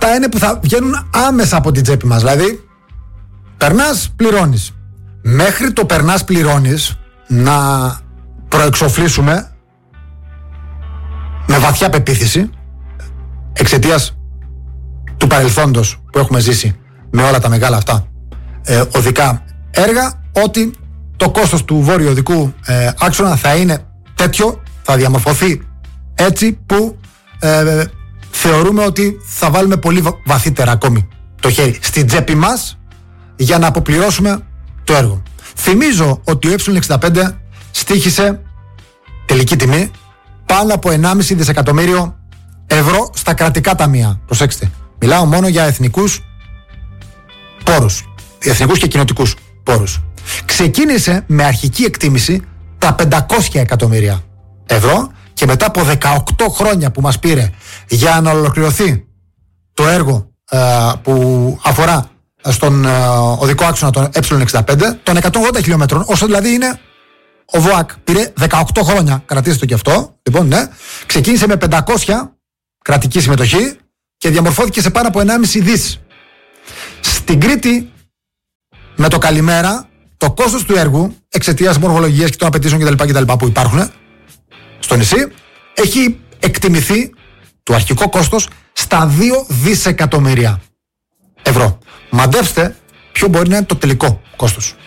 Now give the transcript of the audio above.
Αυτά είναι που θα βγαίνουν άμεσα από την τσέπη μας. Δηλαδή, περνάς, πληρώνεις. Μέχρι το περνάς, πληρώνεις να προεξοφλήσουμε με βαθιά πεποίθηση, εξαιτίας του παρελθόντος που έχουμε ζήσει με όλα τα μεγάλα αυτά οδικά έργα, ότι το κόστος του βόρειο οδικού άξονα θα είναι τέτοιο, θα διαμορφωθεί έτσι που θεωρούμε ότι θα βάλουμε πολύ βαθύτερα ακόμη το χέρι στην τσέπη μας για να αποπληρώσουμε το έργο. Θυμίζω ότι ο Ε65 στοίχησε τελική τιμή πάνω από 1,5 δισεκατομμύριο ευρώ στα κρατικά ταμεία. Προσέξτε, μιλάω μόνο για εθνικούς πόρους, εθνικούς και κοινοτικούς πόρους. Ξεκίνησε με αρχική εκτίμηση τα 500 εκατομμύρια ευρώ και μετά από 18 χρόνια που μας πήρε για να ολοκληρωθεί το έργο που αφορά στον οδικό άξονα των Ε65 των 180 χιλιόμετρων, όσο δηλαδή είναι ο ΒΟΑΚ, πήρε 18 χρόνια, κρατήστε το και αυτό. Λοιπόν, ναι, ξεκίνησε με 500 κρατική συμμετοχή και διαμορφώθηκε σε πάνω από 1,5 δις. Στην Κρήτη, με το καλημέρα, το κόστος του έργου, εξαιτίας μορφολογίας και των απαιτήσεων κτλ. Που υπάρχουν στο νησί, έχει εκτιμηθεί το αρχικό κόστος στα 2 δισεκατομμύρια ευρώ. Μαντέψτε ποιο μπορεί να είναι το τελικό κόστος.